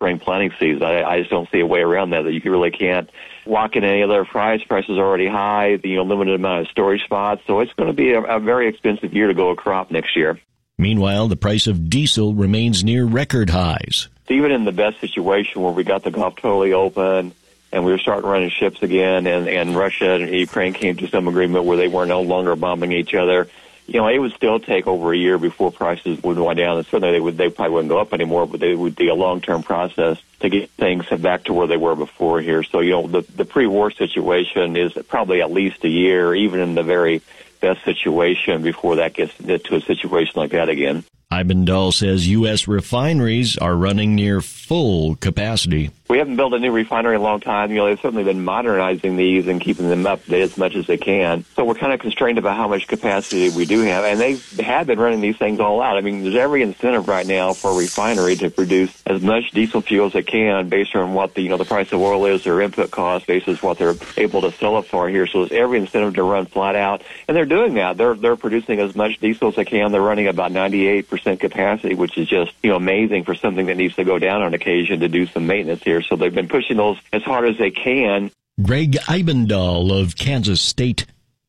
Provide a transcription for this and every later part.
spring planting season. I just don't see a way around that you really can't walk in any other price. Prices are already high, limited amount of storage spots. So it's going to be a very expensive year to go a crop next year. Meanwhile, the price of diesel remains near record highs. Even in the best situation where we got the Gulf totally open and we were starting running ships again, and Russia and Ukraine came to some agreement where they were no longer bombing each other, it would still take over a year before prices would go down. And certainly they probably wouldn't go up anymore, but it would be a long-term process to get things back to where they were before here. So, the pre-war situation is probably at least a year, even in the very best situation, before that gets to a situation like that again. Eibendahl says U.S. refineries are running near full capacity. We haven't built a new refinery in a long time. They've certainly been modernizing these and keeping them up to date as much as they can. So we're kind of constrained about how much capacity we do have. And they have been running these things all out. I mean, there's every incentive right now for a refinery to produce as much diesel fuel as they can based on what the price of oil is, their input cost, basis what they're able to sell it for here. So there's every incentive to run flat out. And they're doing that. They're producing as much diesel as they can. They're running about 98% capacity, which is just, amazing for something that needs to go down on occasion to do some maintenance here. So they've been pushing those as hard as they can. Greg Eibendahl of Kansas State.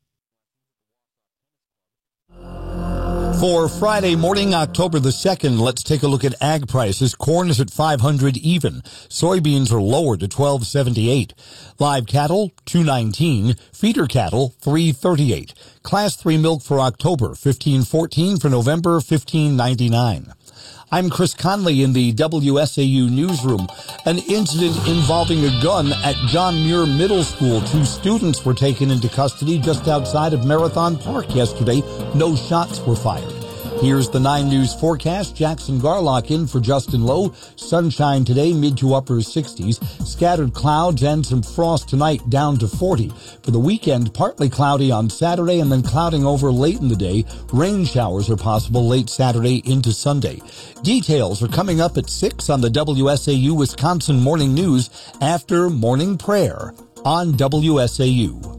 For Friday morning, October the 2nd, let's take a look at ag prices. Corn is at $500 even. Soybeans are lower to $12.78. Live cattle, $2.19. Feeder cattle, $3.38. Class 3 milk for October, $15.14. For November, $15.99. I'm Chris Conley in the WSAU newsroom. An incident involving a gun at John Muir Middle School. 2 students were taken into custody just outside of Marathon Park yesterday. No shots were fired. Here's the 9 News forecast. Jackson Garlock in for Justin Lowe. Sunshine today, mid to upper 60s. Scattered clouds and some frost tonight, down to 40. For the weekend, partly cloudy on Saturday and then clouding over late in the day. Rain showers are possible late Saturday into Sunday. Details are coming up at 6 on the WSAU Wisconsin Morning News after morning prayer on WSAU.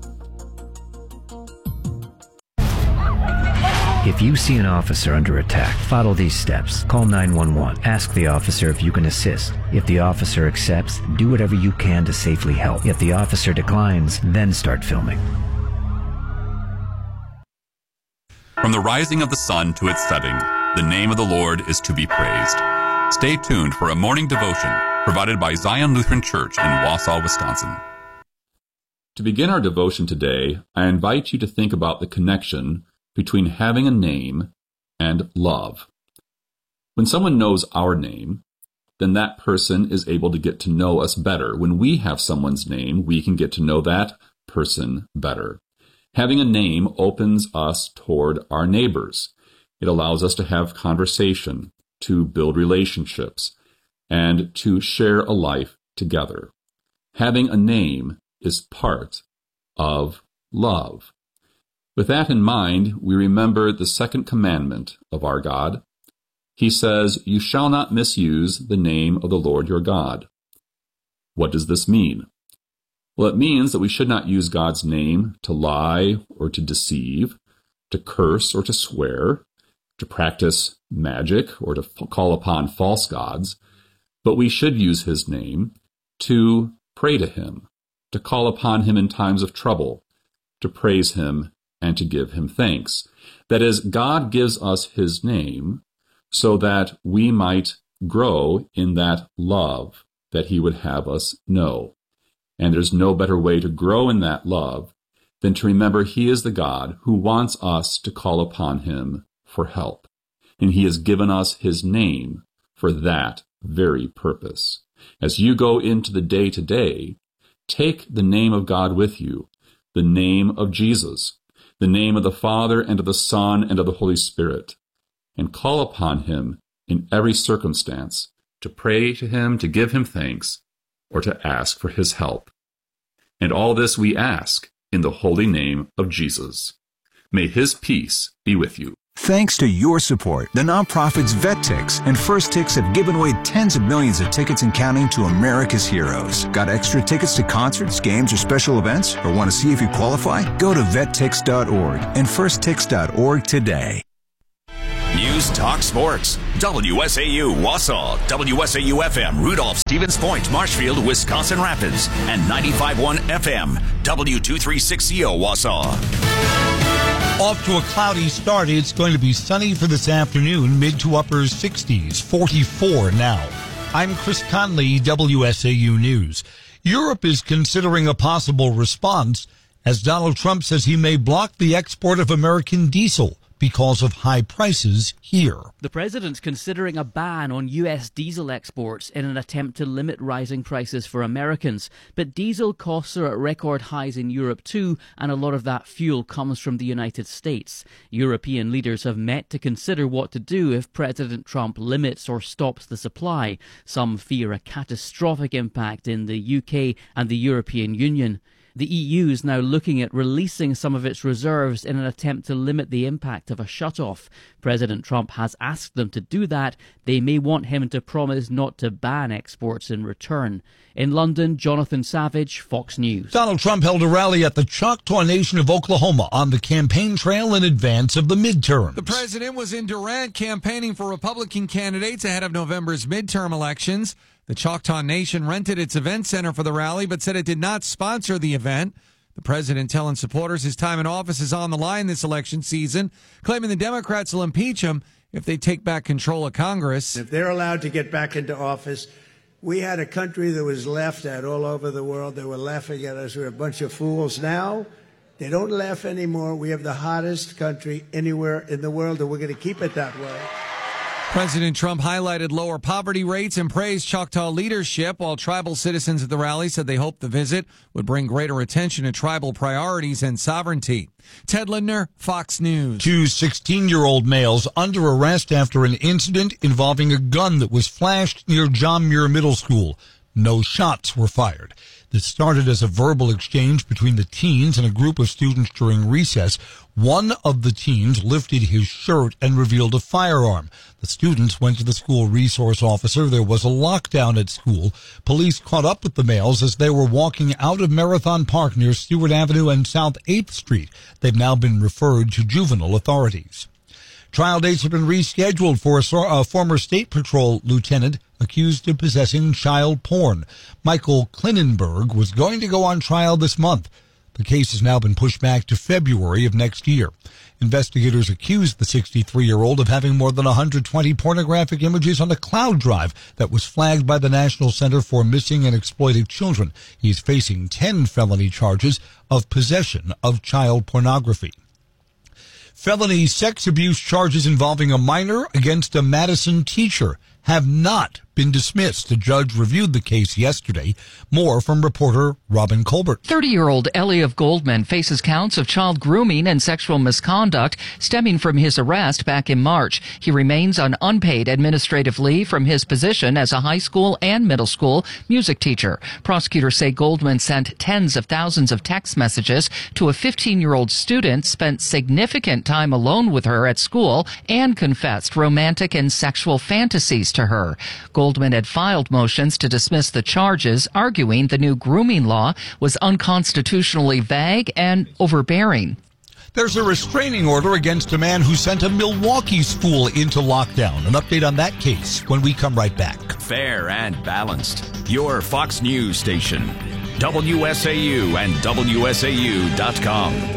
If you see an officer under attack, follow these steps. Call 911. Ask the officer if you can assist. If the officer accepts, do whatever you can to safely help. If the officer declines, then start filming. From the rising of the sun to its setting, the name of the Lord is to be praised. Stay tuned for a morning devotion provided by Zion Lutheran Church in Wausau, Wisconsin. To begin our devotion today, I invite you to think about the connection between having a name and love. When someone knows our name, then that person is able to get to know us better. When we have someone's name, we can get to know that person better. Having a name opens us toward our neighbors. It allows us to have conversation, to build relationships, and to share a life together. Having a name is part of love. With that in mind, we remember the second commandment of our God. He says, "You shall not misuse the name of the Lord your God." What does this mean? Well, it means that we should not use God's name to lie or to deceive, to curse or to swear, to practice magic or to call upon false gods, but we should use his name to pray to him, to call upon him in times of trouble, to praise him, and to give him thanks. That is, God gives us his name so that we might grow in that love that he would have us know. And there's no better way to grow in that love than to remember he is the God who wants us to call upon him for help. And he has given us his name for that very purpose. As you go into the day to day, take the name of God with you, the name of Jesus, the name of the Father and of the Son and of the Holy Spirit, and call upon him in every circumstance to pray to him, to give him thanks, or to ask for his help. And all this we ask in the holy name of Jesus. May his peace be with you. Thanks to your support, the nonprofits VetTix and First Tix have given away tens of millions of tickets and counting to America's heroes. Got extra tickets to concerts, games, or special events? Or want to see if you qualify? Go to vettix.org and firsttix.org today. News Talk Sports. WSAU Wausau, WSAU-FM Rudolph, Stevens Point, Marshfield, Wisconsin Rapids, and 95.1 FM, W236CO Wausau. Off to a cloudy start. It's going to be sunny for this afternoon, mid to upper 60s, 44 now. I'm Chris Conley, WSAU News. Europe is considering a possible response as Donald Trump says he may block the export of American diesel because of high prices here. The president's considering a ban on U.S. diesel exports in an attempt to limit rising prices for Americans. But diesel costs are at record highs in Europe too, and a lot of that fuel comes from the United States. European leaders have met to consider what to do if President Trump limits or stops the supply. Some fear a catastrophic impact in the UK and the European Union. The EU is now looking at releasing some of its reserves in an attempt to limit the impact of a shut-off. President Trump has asked them to do that. They may want him to promise not to ban exports in return. In London, Jonathan Savage, Fox News. Donald Trump held a rally at the Choctaw Nation of Oklahoma on the campaign trail in advance of the midterms. The president was in Durant campaigning for Republican candidates ahead of November's midterm elections. The Choctaw Nation rented its event center for the rally, but said it did not sponsor the event. The president telling supporters his time in office is on the line this election season, claiming the Democrats will impeach him if they take back control of Congress. If they're allowed to get back into office, we had a country that was laughed at all over the world. They were laughing at us. We're a bunch of fools. Now, they don't laugh anymore. We have the hottest country anywhere in the world, and we're going to keep it that way. President Trump highlighted lower poverty rates and praised Choctaw leadership, while tribal citizens at the rally said they hoped the visit would bring greater attention to tribal priorities and sovereignty. Ted Lindner, Fox News. 2 16-year-old males under arrest after an incident involving a gun that was flashed near John Muir Middle School. No shots were fired. This started as a verbal exchange between the teens and a group of students during recess. One of the teens lifted his shirt and revealed a firearm. The students went to the school resource officer. There was a lockdown at school. Police caught up with the males as they were walking out of Marathon Park near Stewart Avenue and South 8th Street. They've now been referred to juvenile authorities. Trial dates have been rescheduled for a former State Patrol lieutenant accused of possessing child porn. Michael Klinenberg was going to go on trial this month. The case has now been pushed back to February of next year. Investigators accused the 63-year-old of having more than 120 pornographic images on a cloud drive that was flagged by the National Center for Missing and Exploited Children. He's facing 10 felony charges of possession of child pornography. Felony sex abuse charges involving a minor against a Madison teacher have not been dismissed. The judge reviewed the case yesterday. More from reporter Robin Colbert. 30-year-old Ellie of Goldman faces counts of child grooming and sexual misconduct stemming from his arrest back in March. He remains on unpaid administrative leave from his position as a high school and middle school music teacher. Prosecutors say Goldman sent tens of thousands of text messages to a 15-year-old student, spent significant time alone with her at school, and confessed romantic and sexual fantasies to her. Goldman had filed motions to dismiss the charges, arguing the new grooming law was unconstitutionally vague and overbearing. There's a restraining order against a man who sent a Milwaukee school into lockdown. An update on that case when we come right back. Fair and balanced. Your Fox News station. WSAU and WSAU.com.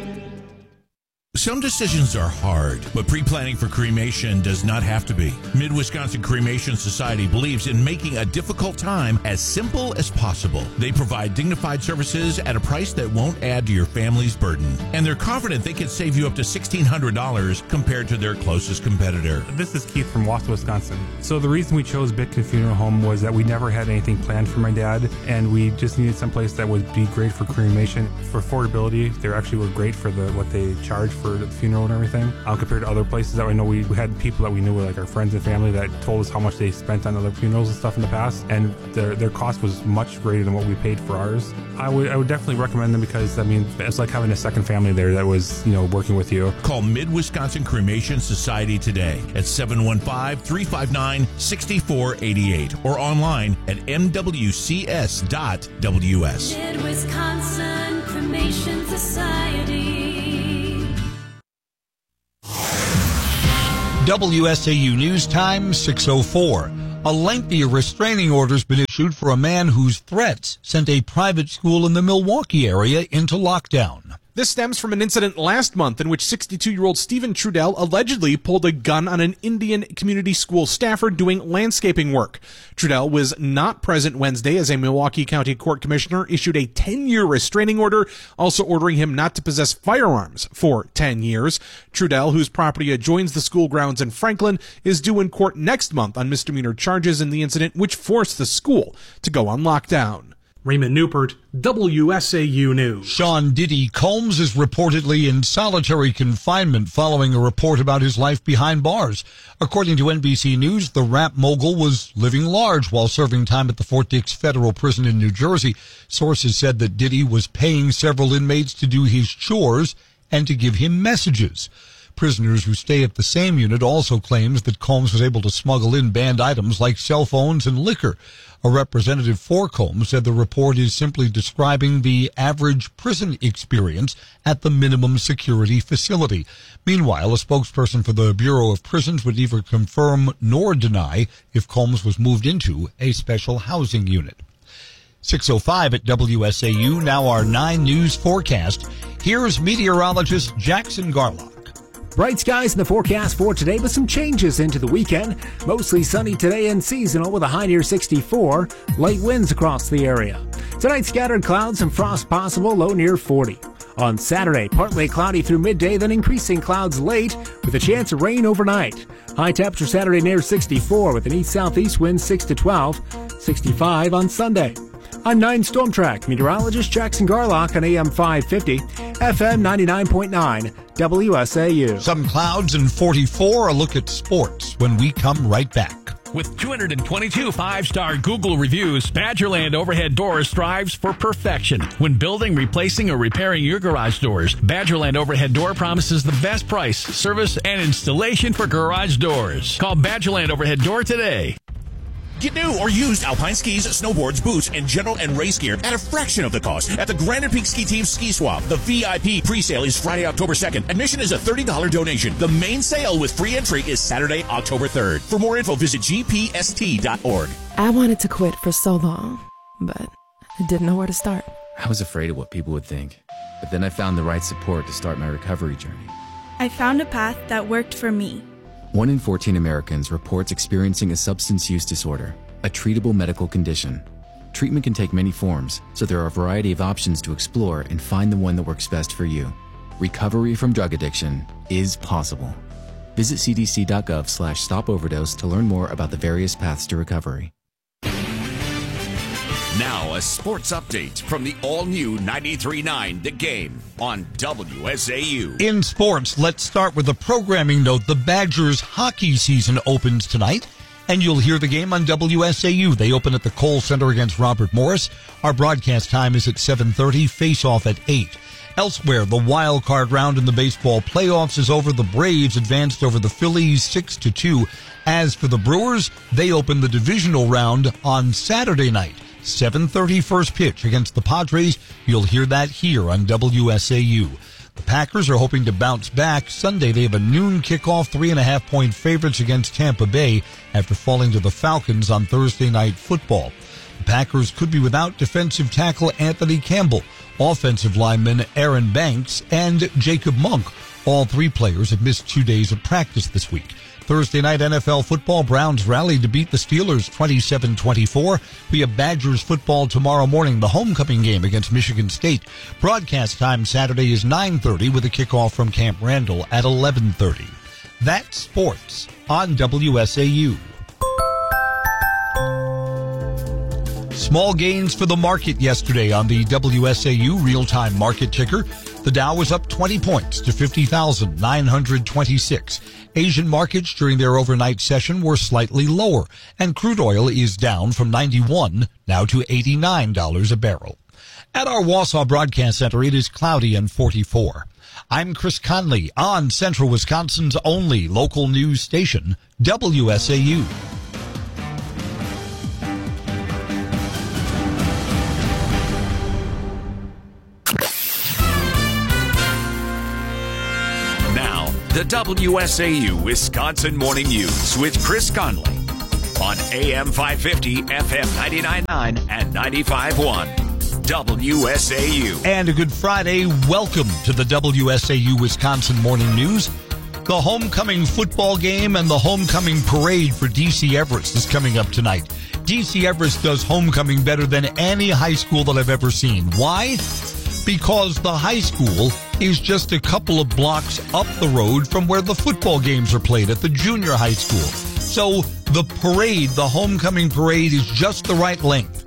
Some decisions are hard, but pre-planning for cremation does not have to be. Mid-Wisconsin Cremation Society believes in making a difficult time as simple as possible. They provide dignified services at a price that won't add to your family's burden. And they're confident they can save you up to $1,600 compared to their closest competitor. This is Keith from Wausau, Wisconsin. So the reason we chose Bitkin Funeral Home was that we never had anything planned for my dad, and we just needed someplace that would be great for cremation. For affordability, they actually were great for what they charge for the funeral and everything, compared to other places that we know. We had people that we knew were like our friends and family that told us how much they spent on other funerals and stuff in the past, and their cost was much greater than what we paid for ours. I would definitely recommend them because, I mean, it's like having a second family there that was, working with you. Call Mid-Wisconsin Cremation Society today at 715-359-6488 or online at mwcs.ws. Mid-Wisconsin Cremation Society. WSAU News Time, 6:04. A lengthy restraining order has been issued for a man whose threats sent a private school in the Milwaukee area into lockdown. This stems from an incident last month in which 62-year-old Stephen Trudell allegedly pulled a gun on an Indian community school staffer doing landscaping work. Trudell was not present Wednesday as a Milwaukee County Court Commissioner issued a 10-year restraining order, also ordering him not to possess firearms for 10 years. Trudell, whose property adjoins the school grounds in Franklin, is due in court next month on misdemeanor charges in the incident which forced the school to go on lockdown. Raymond Newport, WSAU News. Sean Diddy Combs is reportedly in solitary confinement following a report about his life behind bars. According to NBC News, the rap mogul was living large while serving time at the Fort Dix Federal Prison in New Jersey. Sources said that Diddy was paying several inmates to do his chores and to give him messages. Prisoners who stay at the same unit also claims that Combs was able to smuggle in banned items like cell phones and liquor. A representative for Combs said the report is simply describing the average prison experience at the minimum security facility. Meanwhile, a spokesperson for the Bureau of Prisons would neither confirm nor deny if Combs was moved into a special housing unit. 6:05 at WSAU, now our 9 News forecast. Here's meteorologist Jackson Garlock. Bright skies in the forecast for today, but some changes into the weekend. Mostly sunny today and seasonal with a high near 64. Light winds across the area. Tonight, scattered clouds and frost possible, low near 40. On Saturday, partly cloudy through midday, then increasing clouds late with a chance of rain overnight. High temperature Saturday near 64 with an east-southeast wind 6 to 12. 65 on Sunday. I'm 9 Storm Track meteorologist Jackson Garlock on AM 550, FM 99.9, WSAU. Some clouds and 44. A look at sports when we come right back. With 222 5-star Google reviews, Badgerland Overhead Doors strives for perfection. When building, replacing, or repairing your garage doors, Badgerland Overhead Door promises the best price, service, and installation for garage doors. Call Badgerland Overhead Door today. Get new or used Alpine skis, snowboards, boots, and general and race gear at a fraction of the cost at the Granite Peak Ski Team Ski Swap. The VIP pre-sale is Friday, October 2nd. Admission is a $30 donation. The main sale with free entry is Saturday, October 3rd. For more info, visit gpst.org. I wanted to quit for so long, but I didn't know where to start. I was afraid of what people would think, but then I found the right support to start my recovery journey. I found a path that worked for me. 1 in 14 Americans reports experiencing a substance use disorder, a treatable medical condition. Treatment can take many forms, so there are a variety of options to explore and find the one that works best for you. Recovery from drug addiction is possible. Visit cdc.gov/stopoverdose to learn more about the various paths to recovery. Now a sports update from the all-new 93.9 The Game on WSAU. In sports, let's start with a programming note. The Badgers hockey season opens tonight, and you'll hear the game on WSAU. They open at the Kohl Center against Robert Morris. Our broadcast time is at 7:30, face-off at 8. Elsewhere, the wild card round in the baseball playoffs is over. The Braves advanced over the Phillies 6-2. As for the Brewers, they open the divisional round on Saturday night. 7:30 first pitch against the Padres. You'll hear that here on WSAU. The Packers are hoping to bounce back. Sunday, they have a noon kickoff, 3.5-point favorites against Tampa Bay after falling to the Falcons on Thursday Night Football. The Packers could be without defensive tackle Anthony Campbell, offensive lineman Aaron Banks, and Jacob Monk. All 3 players have missed 2 days of practice this week. Thursday night NFL football, Browns rallied to beat the Steelers 27-24. We have Badgers football tomorrow morning, the homecoming game against Michigan State. Broadcast time Saturday is 9:30 with a kickoff from Camp Randall at 11:30. That's sports on WSAU. Small gains for the market yesterday on the WSAU real-time market ticker. The Dow was up 20 points to 50,926. Asian markets during their overnight session were slightly lower, and crude oil is down from $91 now to $89 a barrel. At our Wausau Broadcast Center, it is cloudy and 44. I'm Chris Conley on Central Wisconsin's only local news station, WSAU. The WSAU Wisconsin Morning News with Chris Conley on AM 550, FM 99.9 and 95.1. WSAU. And a good Friday. Welcome to the WSAU Wisconsin Morning News. The homecoming football game and the homecoming parade for DC Everest is coming up tonight. DC Everest does homecoming better than any high school that I've ever seen. Why? Because the high school is just a couple of blocks up the road from where the football games are played at the junior high school. So the parade, the homecoming parade, is just the right length,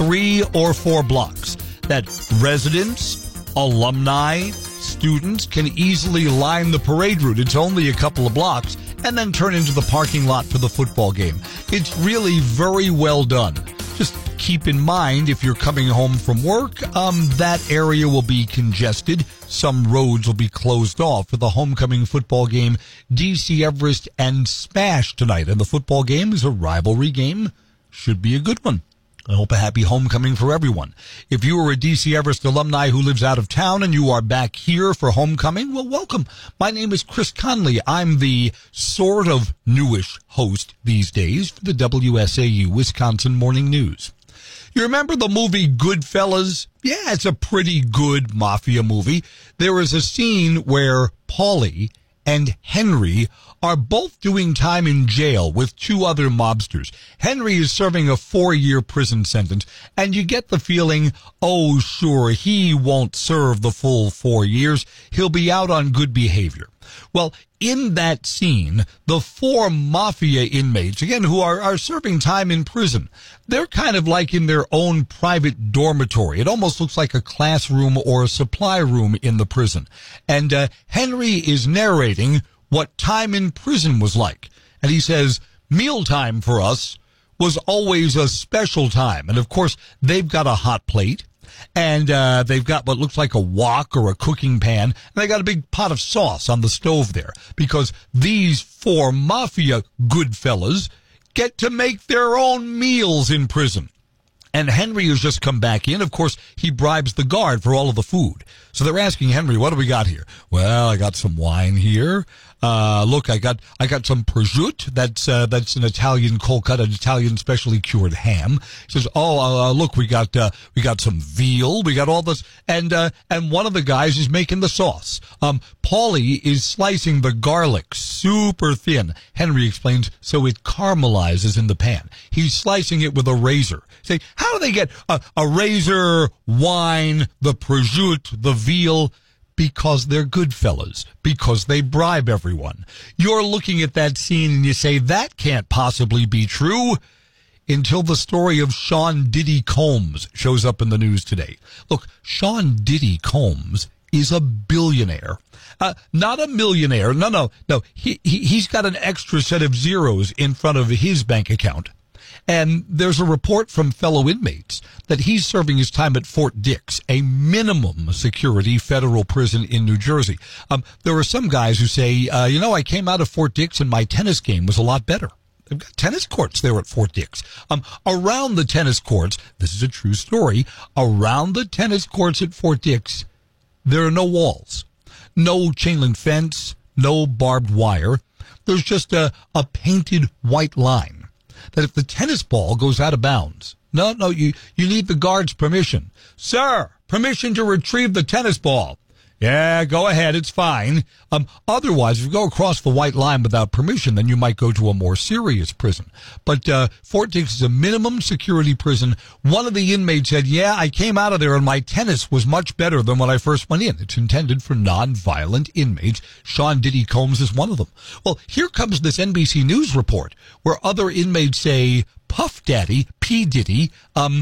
3 or 4 blocks, that residents, alumni, students can easily line the parade route. It's only a couple of blocks, and then turn into the parking lot for the football game. It's really very well done. Just keep in mind, if you're coming home from work, that area will be congested. Some roads will be closed off for the homecoming football game, DC Everest and Smash tonight. And the football game is a rivalry game. Should be a good one. I hope a happy homecoming for everyone. If you are a DC Everest alumni who lives out of town and you are back here for homecoming, well, welcome. My name is Chris Conley. I'm the sort of newish host these days for the WSAU Wisconsin Morning News. You remember the movie Goodfellas? Yeah, it's a pretty good mafia movie. There is a scene where Paulie and Henry are both doing time in jail with 2 other mobsters. Henry is serving a 4-year prison sentence, and you get the feeling, oh, sure, he won't serve the full 4 years. He'll be out on good behavior. Well, in that scene, the 4 mafia inmates, again, who are serving time in prison, they're kind of like in their own private dormitory. It almost looks like a classroom or a supply room in the prison. And Henry is narrating what time in prison was like. And he says, mealtime for us was always a special time. And, of course, they've got a hot plate. And they've got what looks like a wok or a cooking pan. And they got a big pot of sauce on the stove there. Because these 4 mafia good fellas get to make their own meals in prison. And Henry has just come back in. Of course, he bribes the guard for all of the food. So they're asking Henry, what do we got here? Well, I got some wine here. Look, I got some prosciutto. That's an Italian cold cut, an Italian specially cured ham. He says, look, we got some veal. We got all this. And one of the guys is making the sauce. Paulie is slicing the garlic super thin. Henry explains, so it caramelizes in the pan. He's slicing it with a razor. Say, how do they get a razor, wine, the prosciutto, the veal? Because they're good fellas, because they bribe everyone. You're looking at that scene and you say, that can't possibly be true, until the story of Sean Diddy Combs shows up in the news today. Look, Sean Diddy Combs is a billionaire. Not a millionaire. No. He's got an extra set of zeros in front of his bank account. And there's a report from fellow inmates that he's serving his time at Fort Dix, a minimum security federal prison in New Jersey. There are some guys who say, I came out of Fort Dix and my tennis game was a lot better. They've got tennis courts there at Fort Dix. Around the tennis courts, this is a true story, around the tennis courts at Fort Dix, there are no walls, no chain link fence, no barbed wire. There's just a painted white line. That if the tennis ball goes out of bounds, you need the guard's permission. Sir, permission to retrieve the tennis ball. Yeah, go ahead, it's fine. Otherwise, if you go across the white line without permission, then you might go to a more serious prison. But Fort Dix is a minimum security prison. One of the inmates said, yeah, I came out of there and my tennis was much better than when I first went in. It's intended for non-violent inmates. Sean Diddy Combs is one of them. Well, here comes this NBC News report where other inmates say, Puff Daddy, P. Diddy,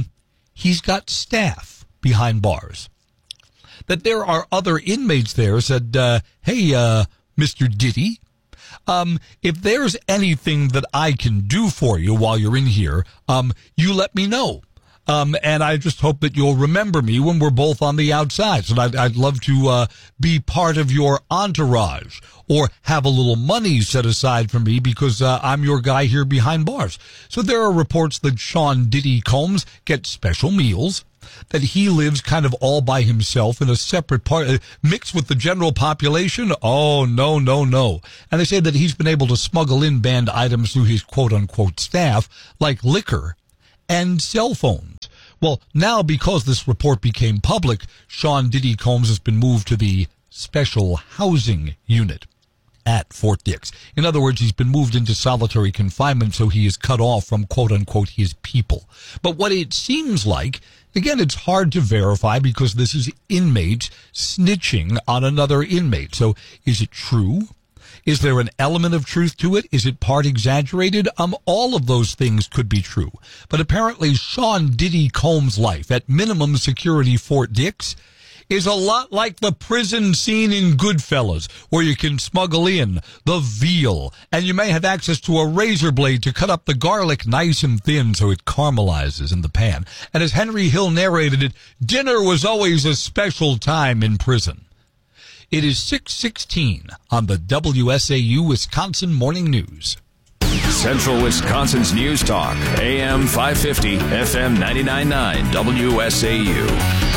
he's got staff behind bars. That there are other inmates there said, hey, Mr. Diddy, if there's anything that I can do for you while you're in here, you let me know. And I just hope that you'll remember me when we're both on the outside. And I'd love to be part of your entourage or have a little money set aside for me because I'm your guy here behind bars. So there are reports that Sean Diddy Combs gets special meals that he lives kind of all by himself in a separate part, mixed with the general population? Oh, no, no, no. And they say that he's been able to smuggle in banned items through his quote-unquote staff, like liquor and cell phones. Well, now because this report became public, Sean Diddy Combs has been moved to the Special Housing Unit at Fort Dix. In other words, he's been moved into solitary confinement, so he is cut off from quote-unquote his people. But what it seems like, again, it's hard to verify because this is inmates snitching on another inmate. So is it true? Is there an element of truth to it? Is it part exaggerated? All of those things could be true. But apparently Sean Diddy Combs' life at minimum security Fort Dix is a lot like the prison scene in Goodfellas, where you can smuggle in the veal, and you may have access to a razor blade to cut up the garlic nice and thin so it caramelizes in the pan. And as Henry Hill narrated it, dinner was always a special time in prison. It is 6:16 on the WSAU Wisconsin Morning News. Central Wisconsin's News Talk, AM 550, FM 99.9, WSAU.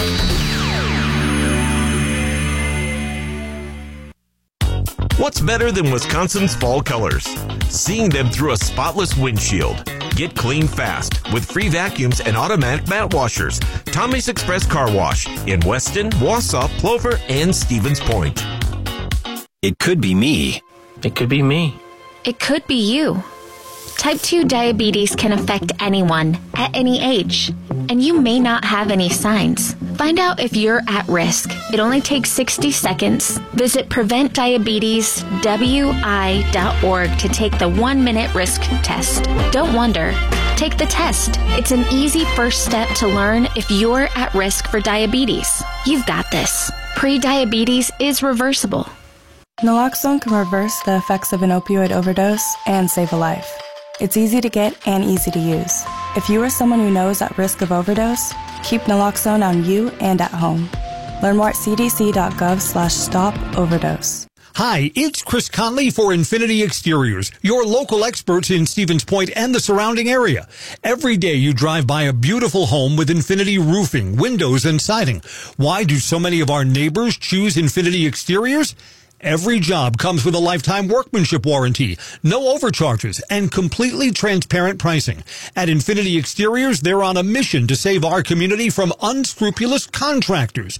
What's better than Wisconsin's fall colors? Seeing them through a spotless windshield. Get clean fast with free vacuums and automatic mat washers. Tommy's Express Car Wash in Weston, Wausau, Plover, and Stevens Point. It could be me. It could be me. It could be you. Type 2 diabetes can affect anyone at any age, and you may not have any signs. Find out if you're at risk. It only takes 60 seconds. Visit PreventDiabetesWI.org to take the 1-minute risk test. Don't wonder. Take the test. It's an easy first step to learn if you're at risk for diabetes. You've got this. Pre-diabetes is reversible. Naloxone can reverse the effects of an opioid overdose and save a life. It's easy to get and easy to use. If you or someone you know is at risk of overdose, keep naloxone on you and at home. Learn more at cdc.gov/stop-overdose. Hi, it's Chris Conley for Infinity Exteriors, your local experts in Stevens Point and the surrounding area. Every day you drive by a beautiful home with Infinity roofing, windows, and siding. Why do so many of our neighbors choose Infinity Exteriors? Every job comes with a lifetime workmanship warranty, no overcharges, and completely transparent pricing. At Infinity Exteriors, they're on a mission to save our community from unscrupulous contractors.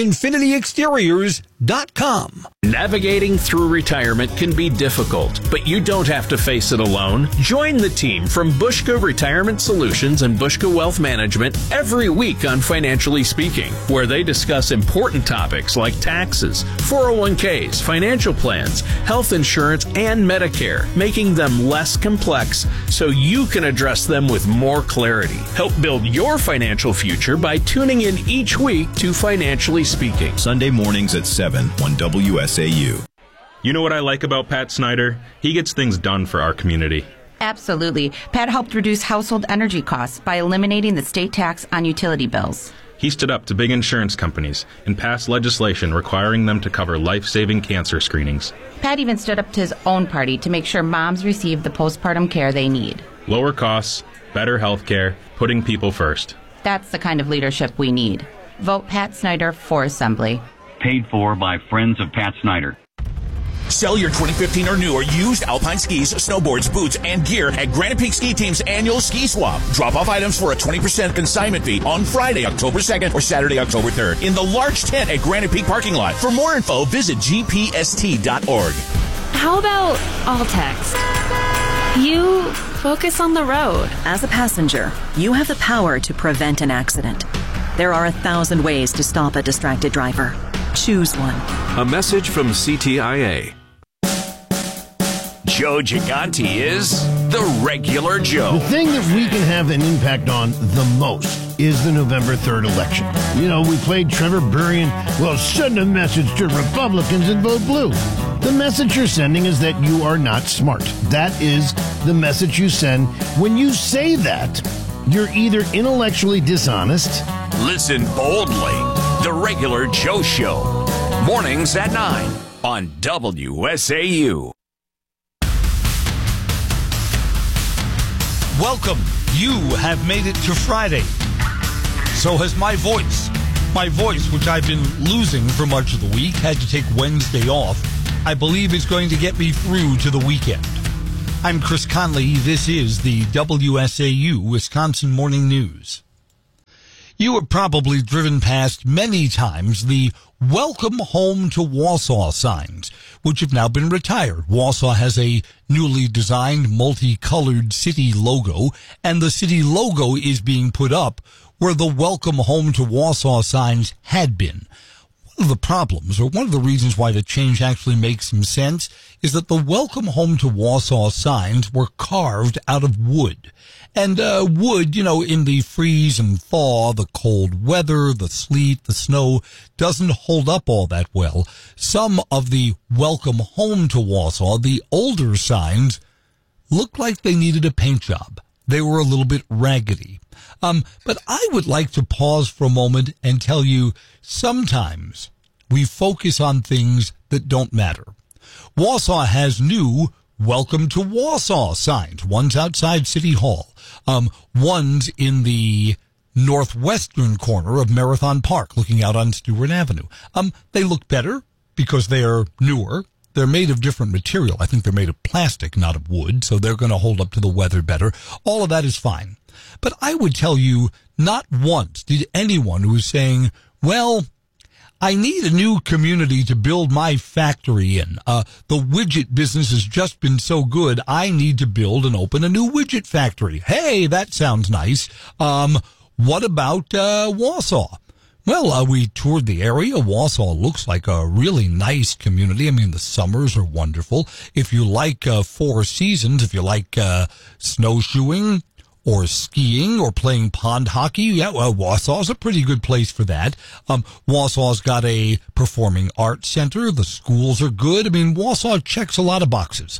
InfinityExteriors.com. Navigating through retirement can be difficult, but you don't have to face it alone. Join the team from Bushka Retirement Solutions and Bushka Wealth Management every week on Financially Speaking, where they discuss important topics like taxes, 401ks, financial plans, health insurance, and Medicare, making them less complex so you can address them with more clarity. Help build your financial future by tuning in each week to Financially Speaking. Sunday mornings at 7 on WSAU. You know what I like about Pat Snyder? He gets things done for our community. Absolutely. Pat helped reduce household energy costs by eliminating the state tax on utility bills. He stood up to big insurance companies and passed legislation requiring them to cover life-saving cancer screenings. Pat even stood up to his own party to make sure moms receive the postpartum care they need. Lower costs, better health care, putting people first. That's the kind of leadership we need. Vote Pat Snyder for Assembly. Paid for by Friends of Pat Snyder. Sell your 2015 or newer used Alpine skis, snowboards, boots, and gear at Granite Peak Ski Team's annual ski swap. Drop off items for a 20% consignment fee on Friday, October 2nd or Saturday, October 3rd in the large tent at Granite Peak parking lot. For more info, visit gpst.org. How about all text? You focus on the road. As a passenger, you have the power to prevent an accident. There are 1,000 ways to stop a distracted driver. Choose one. A message from CTIA. Joe Gigante is the regular Joe. The thing that we can have an impact on the most is the November 3rd election. You know, we played Trevor Burrian. Well, send a message to Republicans and vote blue. The message you're sending is that you are not smart. That is the message you send. When you say that, you're either intellectually dishonest. Listen boldly. The Regular Joe Show. Mornings at 9 on WSAU. Welcome. You have made it to Friday. So has my voice. My voice, which I've been losing for much of the week, had to take Wednesday off, I believe is going to get me through to the weekend. I'm Chris Conley. This is the WSAU Wisconsin Morning News. You have probably driven past many times the Welcome Home to Wausau signs, which have now been retired. Wausau has a newly designed multicolored city logo, and the city logo is being put up where the Welcome Home to Wausau signs had been. One of the problems, or one of the reasons why the change actually makes some sense, is that the Welcome Home to Wausau signs were carved out of wood. And wood, in the freeze and thaw, the cold weather, the sleet, the snow, doesn't hold up all that well. Some of the Welcome Home to Wausau, the older signs, looked like they needed a paint job. They were a little bit raggedy. But I would like to pause for a moment and tell you, sometimes we focus on things that don't matter. Wausau has new Welcome to Wausau signs. One's outside City Hall. One's in the northwestern corner of Marathon Park, looking out on Stewart Avenue. They look better because they are newer. They're made of different material. I think they're made of plastic, not of wood, so they're going to hold up to the weather better. All of that is fine. But I would tell you, not once did anyone who was saying, well, I need a new community to build my factory in. The widget business has just been so good, I need to build and open a new widget factory. Hey, that sounds nice. What about Wausau? Well, we toured the area. Wausau looks like a really nice community. I mean, the summers are wonderful. If you like four seasons, if you like snowshoeing or skiing or playing pond hockey, yeah, well, Wausau's a pretty good place for that. Wausau's got a performing arts center. The schools are good. I mean, Wausau checks a lot of boxes.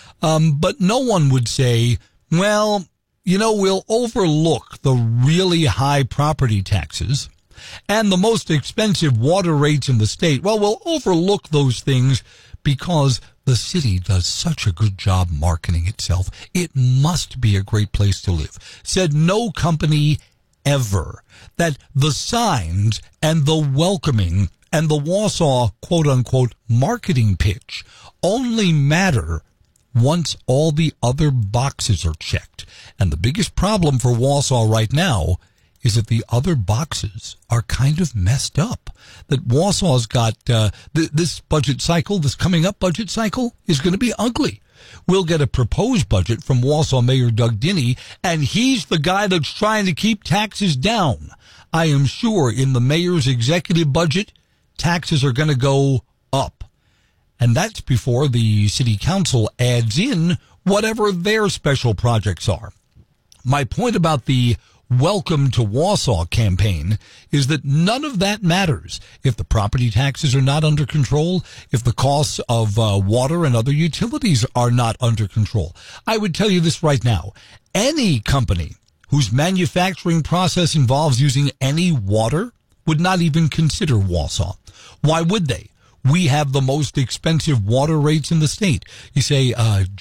But no one would say, well, we'll overlook the really high property taxes and the most expensive water rates in the state. Well, we'll overlook those things because the city does such a good job marketing itself. It must be a great place to live. Said no company ever that the signs and the welcoming and the Wausau quote-unquote marketing pitch only matter once all the other boxes are checked. And the biggest problem for Wausau right now is that the other boxes are kind of messed up. That Wausau's got this budget cycle, this coming up budget cycle, is going to be ugly. We'll get a proposed budget from Wausau Mayor Doug Dinney, and he's the guy that's trying to keep taxes down. I am sure in the mayor's executive budget, taxes are going to go up. And that's before the city council adds in whatever their special projects are. My point about the Welcome to Wausau campaign is that none of that matters if the property taxes are not under control, if the costs of water and other utilities are not under control. I would tell you this right now. Any company whose manufacturing process involves using any water would not even consider Wausau. Why would they? We have the most expensive water rates in the state. You say,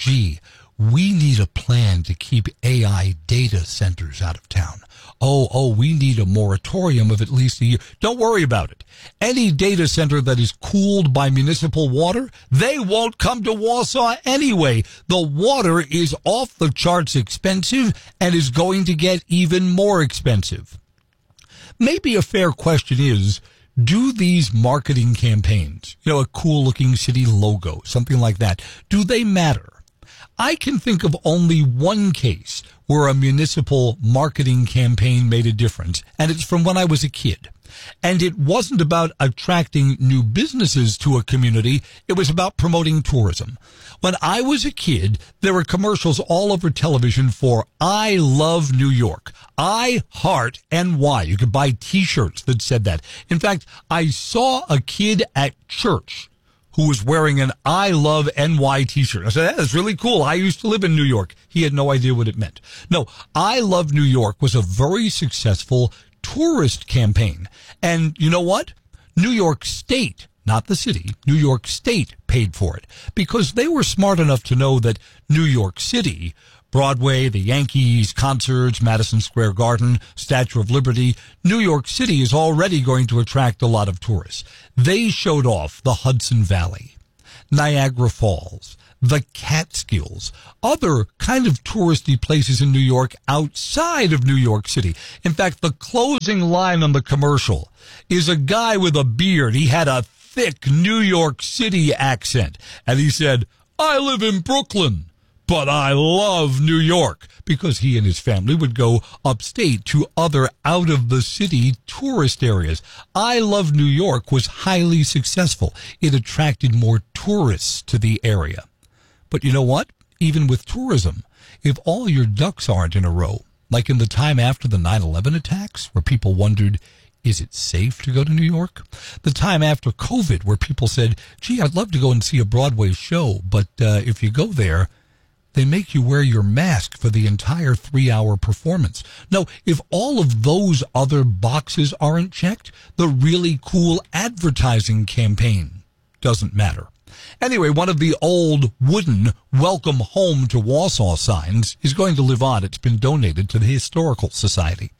we need a plan to keep AI data centers out of town. We need a moratorium of at least a year. Don't worry about it. Any data center that is cooled by municipal water, they won't come to Wausau anyway. The water is off the charts expensive and is going to get even more expensive. Maybe a fair question is, do these marketing campaigns, a cool looking city logo, something like that, do they matter? I can think of only one case where a municipal marketing campaign made a difference, and it's from when I was a kid. And it wasn't about attracting new businesses to a community. It was about promoting tourism. When I was a kid, there were commercials all over television for I Love New York. I Heart NY. You could buy T-shirts that said that. In fact, I saw a kid at church who was wearing an I Love NY T-shirt. I said, that's really cool. I used to live in New York. He had no idea what it meant. No, I Love New York was a very successful tourist campaign. And you know what? New York State, not the city, New York State paid for it because they were smart enough to know that New York City Broadway, the Yankees, concerts, Madison Square Garden, Statue of Liberty. New York City is already going to attract a lot of tourists. They showed off the Hudson Valley, Niagara Falls, the Catskills, other kind of touristy places in New York outside of New York City. In fact, the closing line on the commercial is a guy with a beard. He had a thick New York City accent, and he said, "I live in Brooklyn, but I love New York," because he and his family would go upstate to other out-of-the-city tourist areas. I Love New York was highly successful. It attracted more tourists to the area. But you know what? Even with tourism, if all your ducks aren't in a row, like in the time after the 9/11 attacks, where people wondered, is it safe to go to New York? The time after COVID, where people said, gee, I'd love to go and see a Broadway show, but if you go there, they make you wear your mask for the entire 3-hour performance. No, if all of those other boxes aren't checked, the really cool advertising campaign doesn't matter. Anyway, one of the old wooden welcome home to Wausau signs is going to live on. It's been donated to the Historical Society.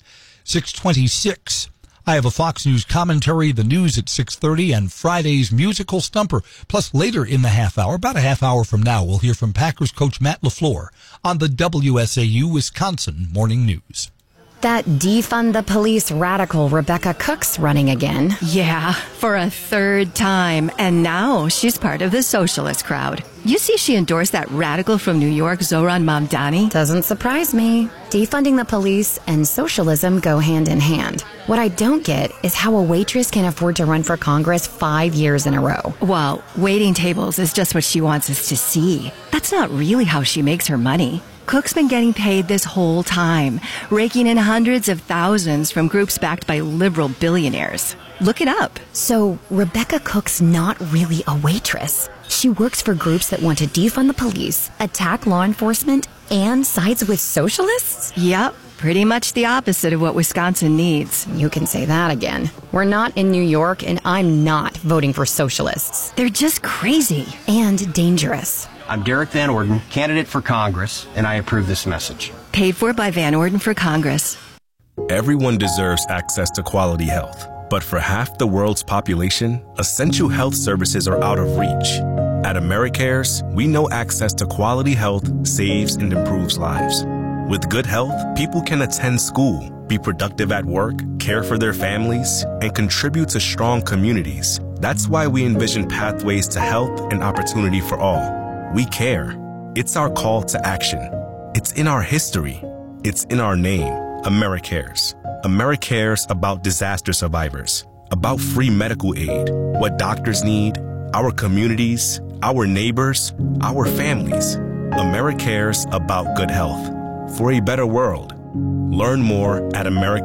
6:26. I have a Fox News commentary, the news at 6:30, and Friday's musical stumper. Plus, later in the half hour, about a half hour from now, we'll hear from Packers coach Matt LaFleur on the WSAU Wisconsin Morning News. That defund the police radical Rebecca Cook's running again. Yeah, for a third time. And now she's part of the socialist crowd. You see she endorsed that radical from New York, Zohran Mamdani? Doesn't surprise me. Defunding the police and socialism go hand in hand. What I don't get is how a waitress can afford to run for Congress 5 years in a row. Well, waiting tables is just what she wants us to see. That's not really how she makes her money. Cook's been getting paid this whole time, raking in hundreds of thousands from groups backed by liberal billionaires. Look it up. So Rebecca Cook's not really a waitress. She works for groups that want to defund the police, attack law enforcement, and sides with socialists? Yep, pretty much the opposite of what Wisconsin needs. You can say that again. We're not in New York, and I'm not voting for socialists. They're just crazy. And dangerous. I'm Derek Van Orden, candidate for Congress, and I approve this message. Paid for by Van Orden for Congress. Everyone deserves access to quality health. But for half the world's population, essential health services are out of reach. At AmeriCares, we know access to quality health saves and improves lives. With good health, people can attend school, be productive at work, care for their families, and contribute to strong communities. That's why we envision pathways to health and opportunity for all. We care. It's our call to action. It's in our history. It's in our name. AmeriCares. AmeriCares about disaster survivors, about free medical aid, what doctors need, our communities, our neighbors, our families. AmeriCares about good health. For a better world. Learn more at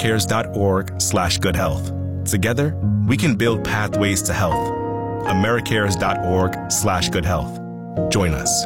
americares.org/goodhealth. Together, we can build pathways to health. americares.org/goodhealth. Join us.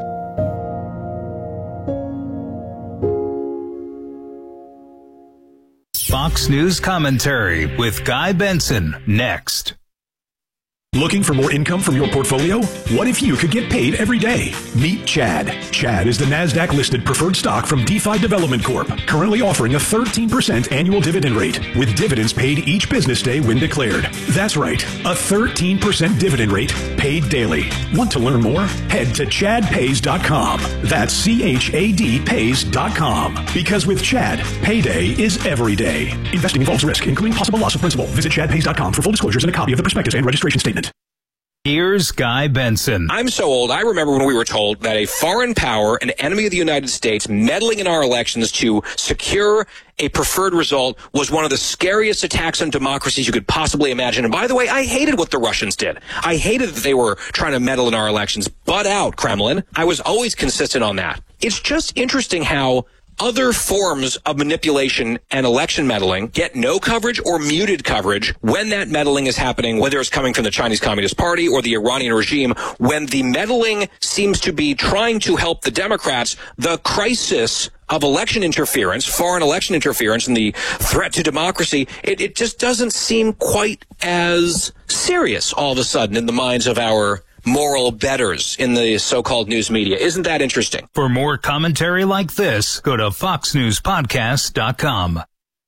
Fox News Commentary with Guy Benson, next. Looking for more income from your portfolio? What if you could get paid every day? Meet Chad. Chad is the NASDAQ-listed preferred stock from DeFi Development Corp., currently offering a 13% annual dividend rate, with dividends paid each business day when declared. That's right, a 13% dividend rate paid daily. Want to learn more? Head to chadpays.com. That's CHADpays.com. Because with Chad, payday is every day. Investing involves risk, including possible loss of principal. Visit chadpays.com for full disclosures and a copy of the prospectus and registration statement. Here's Guy Benson. I'm so old, I remember when we were told that a foreign power, an enemy of the United States, meddling in our elections to secure a preferred result was one of the scariest attacks on democracies you could possibly imagine. And by the way, I hated what the Russians did. I hated that they were trying to meddle in our elections. Butt out, Kremlin. I was always consistent on that. It's just interesting how other forms of manipulation and election meddling get no coverage or muted coverage when that meddling is happening, whether it's coming from the Chinese Communist Party or the Iranian regime. When the meddling seems to be trying to help the Democrats, the crisis of election interference, foreign election interference, and the threat to democracy, it just doesn't seem quite as serious all of a sudden in the minds of our moral betters in the so-called news media. Isn't that interesting? For more commentary like this, go to foxnewspodcast.com.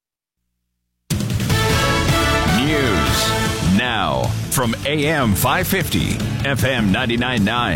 News now from AM 550, FM 99.9,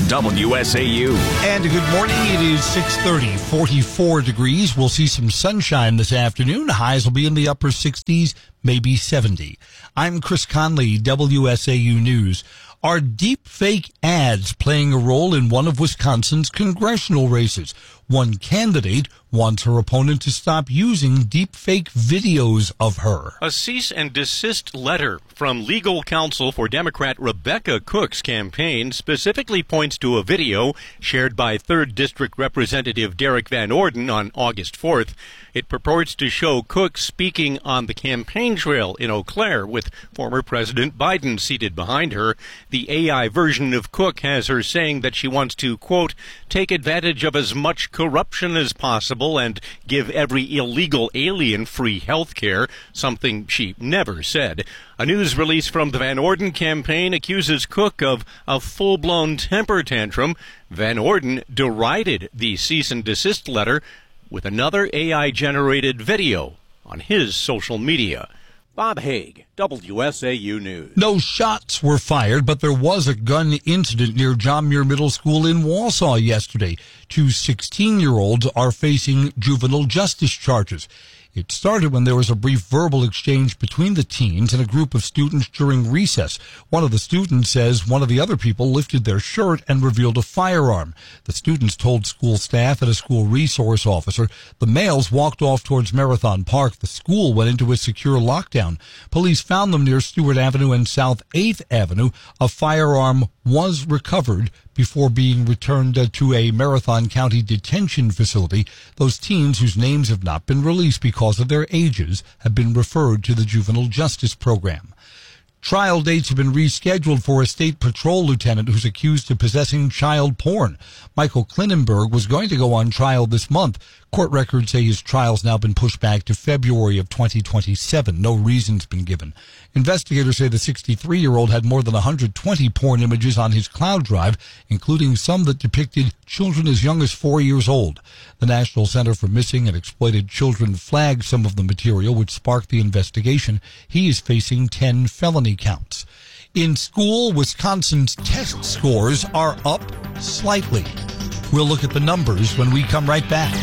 WSAU. And good morning. It is 6:30, 44 degrees. We'll see some sunshine this afternoon. Highs will be in the upper 60s, maybe 70. I'm Chris Conley, WSAU News. Are deep fake ads playing a role in one of Wisconsin's congressional races? One candidate wants her opponent to stop using deep fake videos of her. A cease and desist letter from legal counsel for Democrat Rebecca Cook's campaign specifically points to a video shared by 3rd District Representative Derek Van Orden on August 4th. It purports to show Cook speaking on the campaign trail in Eau Claire with former President Biden seated behind her. The AI version of Cook has her saying that she wants to, quote, take advantage of as much corruption as possible and give every illegal alien free health care, something she never said. A news release from the Van Orden campaign accuses Cook of a full-blown temper tantrum. Van Orden derided the cease and desist letter with another AI-generated video on his social media. Bob Haig, WSAU News. No shots were fired, but there was a gun incident near John Muir Middle School in Wausau yesterday. 2 16-year-olds are facing juvenile justice charges. It started when there was a brief verbal exchange between the teens and a group of students during recess. One of the students says one of the other people lifted their shirt and revealed a firearm. The students told school staff and a school resource officer. The males walked off towards Marathon Park. The school went into a secure lockdown. Police found them near Stewart Avenue and South 8th Avenue. A firearm was recovered before being returned to a Marathon County detention facility. Those teens whose names have not been released because of their ages have been referred to the juvenile justice program. Trial dates have been rescheduled for a state patrol lieutenant who's accused of possessing child porn. Michael Klinenberg was going to go on trial this month. Court records say his trial's now been pushed back to February of 2027. No reason's been given. Investigators say the 63-year-old had more than 120 porn images on his cloud drive, including some that depicted children as young as 4 years old. The National Center for Missing and Exploited Children flagged some of the material, which sparked the investigation. He is facing 10 felony counts. In school, Wisconsin's test scores are up slightly. We'll look at the numbers when we come right back.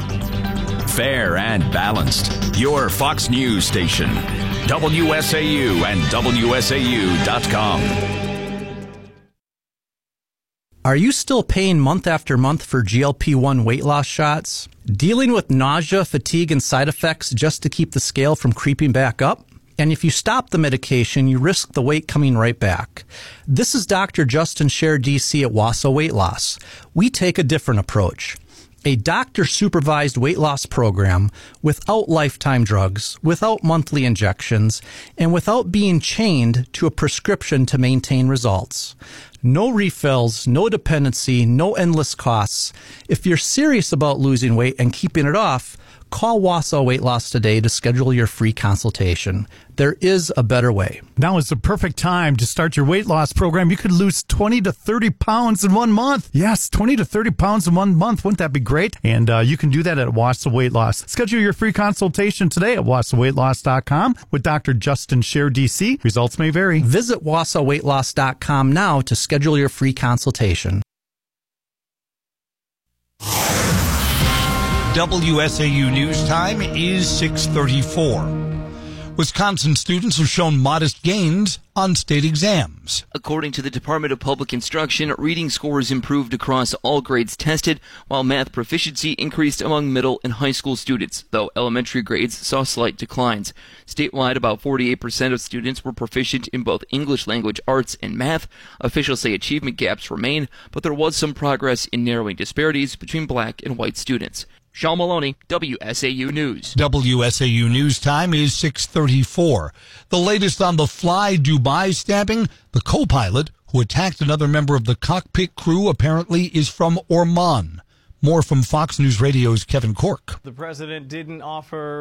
Fair and balanced. Your Fox News station. WSAU and WSAU.com. Are you still paying month after month for GLP-1 weight loss shots? Dealing with nausea, fatigue, and side effects just to keep the scale from creeping back up? And if you stop the medication, you risk the weight coming right back. This is Dr. Justin Scher, DC at Wausau Weight Loss. We take a different approach. A doctor-supervised weight loss program without lifetime drugs, without monthly injections, and without being chained to a prescription to maintain results. No refills, no dependency, no endless costs. If you're serious about losing weight and keeping it off, call Wausau Weight Loss today to schedule your free consultation. There is a better way. Now is the perfect time to start your weight loss program. You could lose 20 to 30 pounds in 1 month. Yes, 20 to 30 pounds in 1 month. Wouldn't that be great? And you can do that at Wausau Weight Loss. Schedule your free consultation today at WausauWeightLoss.com with Dr. Justin Scher, DC. Results may vary. Visit WausauWeightLoss.com now to schedule your free consultation. WSAU News Time is 6:34. Wisconsin students have shown modest gains on state exams. According to the Department of Public Instruction, reading scores improved across all grades tested, while math proficiency increased among middle and high school students, though elementary grades saw slight declines. Statewide, about 48% of students were proficient in both English language arts and math. Officials say achievement gaps remain, but there was some progress in narrowing disparities between black and white students. Sean Maloney, WSAU News. WSAU News Time is 6:34. The latest on the Fly Dubai stabbing, the co-pilot who attacked another member of the cockpit crew apparently is from Oman. More from Fox News Radio's Kevin Cork. The president didn't offer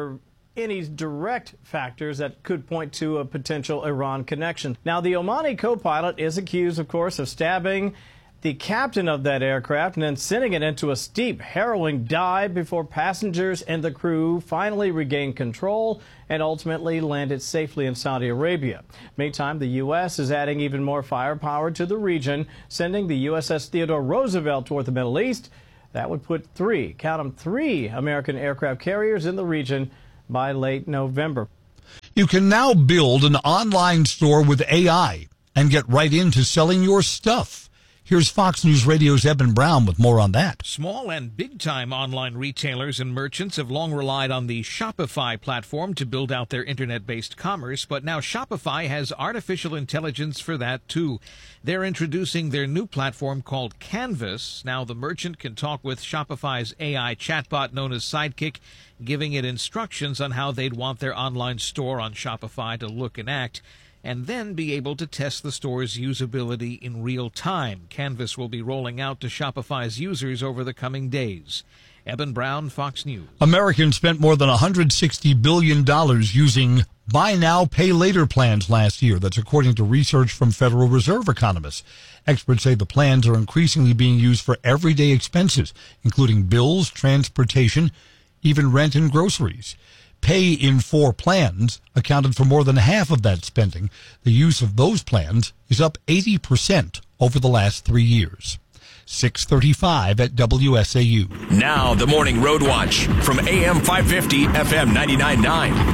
any direct factors that could point to a potential Iran connection. Now, the Omani co-pilot is accused, of course, of stabbing the captain of that aircraft and then sending it into a steep, harrowing dive before passengers and the crew finally regained control and ultimately landed safely in Saudi Arabia. Meantime, the U.S. is adding even more firepower to the region, sending the USS Theodore Roosevelt toward the Middle East. That would put three American aircraft carriers in the region by late November. You can now build an online store with AI and get right into selling your stuff. Here's Fox News Radio's Eben Brown with more on that. Small and big-time online retailers and merchants have long relied on the Shopify platform to build out their internet-based commerce, but now Shopify has artificial intelligence for that, too. They're introducing their new platform called Canvas. Now the merchant can talk with Shopify's AI chatbot known as Sidekick, giving it instructions on how they'd want their online store on Shopify to look and act, and then be able to test the store's usability in real time. Canvas will be rolling out to Shopify's users over the coming days. Eben Brown, Fox News. Americans spent more than $160 billion using buy now, pay later plans last year. That's according to research from Federal Reserve economists. Experts say the plans are increasingly being used for everyday expenses, including bills, transportation, even rent and groceries. Pay in 4 plans accounted for more than half of that spending. The use of those plans is up 80% over the last 3 years. 6:35 at WSAU. Now the Morning Road Watch from AM 550, FM 99.9,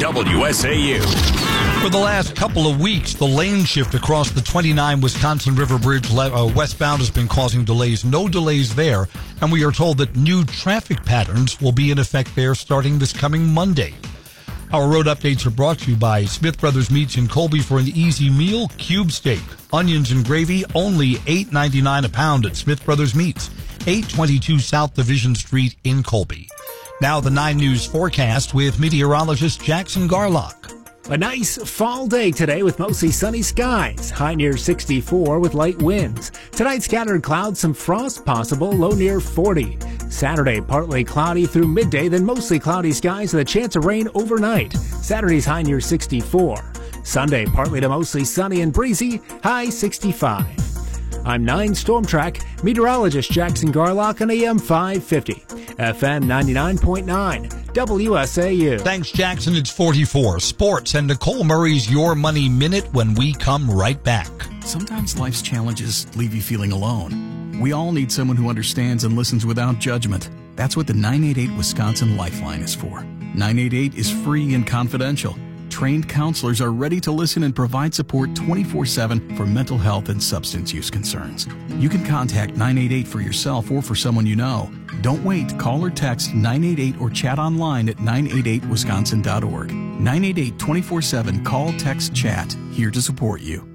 WSAU. For the last couple of weeks, the lane shift across the 29 Wisconsin River Bridge westbound has been causing delays. No delays there, and we are told that new traffic patterns will be in effect there starting this coming Monday. Our road updates are brought to you by Smith Brothers Meats in Colby. For an easy meal, cube steak, onions and gravy, only $8.99 a pound at Smith Brothers Meats, 822 South Division Street in Colby. Now the 9 News forecast with meteorologist Jackson Garlock. A nice fall day today with mostly sunny skies. High near 64 with light winds. Tonight, scattered clouds, some frost possible, low near 40. Saturday, partly cloudy through midday, then mostly cloudy skies with a chance of rain overnight. Saturday's high near 64. Sunday, partly to mostly sunny and breezy, high 65. I'm 9 Storm Track meteorologist Jackson Garlock on AM 550, FM 99.9, WSAU. Thanks, Jackson. It's 44. Sports and Nicole Murray's Your Money Minute when we come right back. Sometimes life's challenges leave you feeling alone. We all need someone who understands and listens without judgment. That's what the 988 Wisconsin Lifeline is for. 988 is free and confidential. Trained counselors are ready to listen and provide support 24/7 for mental health and substance use concerns. You can contact 988 for yourself or for someone you know. Don't wait. Call or text 988 or chat online at 988wisconsin.org. 988 24/7. Call, text, chat. Here to support you.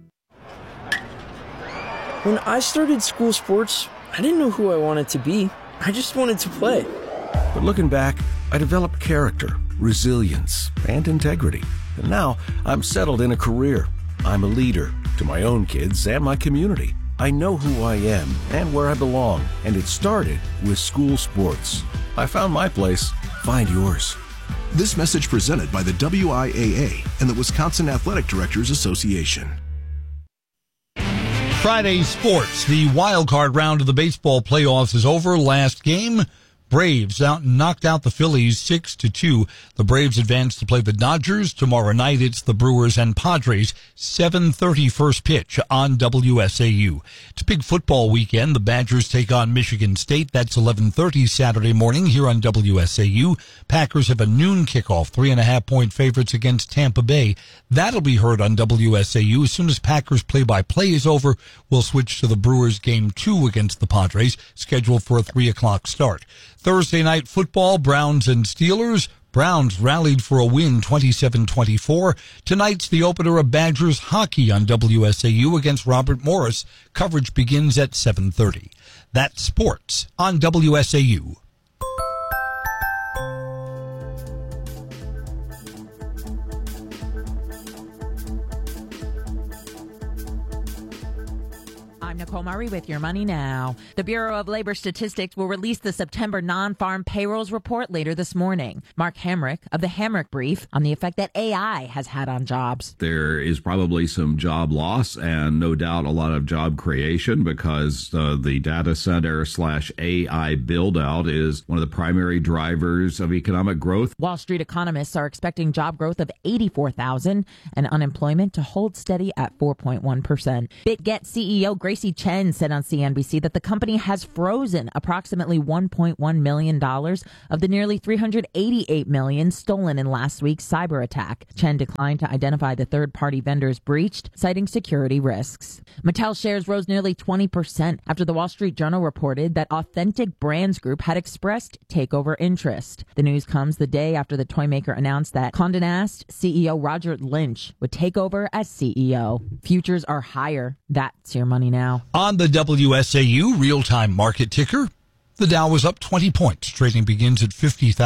When I started school sports, I didn't know who I wanted to be. I just wanted to play. But looking back, I developed character, resilience, and integrity. And now I'm settled in a career. I'm a leader to my own kids and my community. I know who I am and where I belong, and it started with school sports. I found my place. Find yours. This message presented by the WIAA and the Wisconsin Athletic Directors Association. Friday sports. The wild card round of the baseball playoffs is over. Last game, Braves knocked out the Phillies 6-2. The Braves advance to play the Dodgers. Tomorrow night, it's the Brewers and Padres. 7:30 first pitch on WSAU. It's a big football weekend. The Badgers take on Michigan State. That's 11:30 Saturday morning here on WSAU. Packers have a noon kickoff, 3.5-point favorites against Tampa Bay. That'll be heard on WSAU. As soon as Packers play-by-play is over, we'll switch to the Brewers game 2 against the Padres, scheduled for a 3 o'clock start. Thursday night football, Browns and Steelers. Browns rallied for a win 27-24. Tonight's the opener of Badgers hockey on WSAU against Robert Morris. Coverage begins at 7:30. That's sports on WSAU. I'm Nicole Murray with Your Money Now. The Bureau of Labor Statistics will release the September non-farm payrolls report later this morning. Mark Hamrick of the Hamrick Brief on the effect that AI has had on jobs. There is probably some job loss and no doubt a lot of job creation because the data center / AI build out is one of the primary drivers of economic growth. Wall Street economists are expecting job growth of 84,000 and unemployment to hold steady at 4.1%. BitGet CEO Gracie Chen said on CNBC that the company has frozen approximately $1.1 million of the nearly $388 million stolen in last week's cyber attack. Chen declined to identify the third-party vendors breached, citing security risks. Mattel shares rose nearly 20% after the Wall Street Journal reported that Authentic Brands Group had expressed takeover interest. The news comes the day after the toy maker announced that Condé Nast CEO Roger Lynch would take over as CEO. Futures are higher. That's Your Money Now. On the WSAU real-time market ticker, the Dow was up 20 points. Trading begins at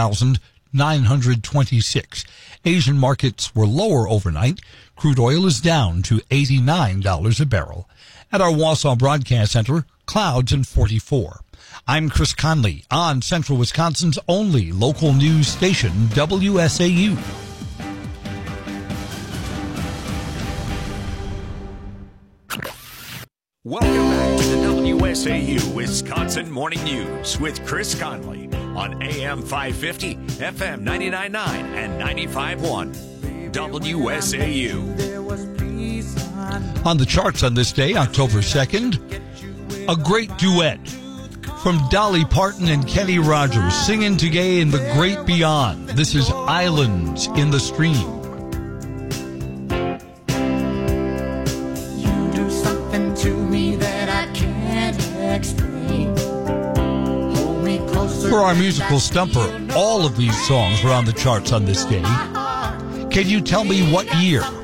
50,926. Asian markets were lower overnight. Crude oil is down to $89 a barrel. At our Wausau Broadcast Center, clouds and 44. I'm Chris Conley on Central Wisconsin's only local news station, WSAU. Welcome back to the WSAU Wisconsin Morning News with Chris Conley on AM 550, FM 99.9 and 95.1 WSAU. On the charts on this day, October 2nd, a great duet from Dolly Parton and Kenny Rogers singing together in the great beyond. This is Islands in the Stream. For our musical stumper, all of these songs were on the charts on this day. Can you tell me what year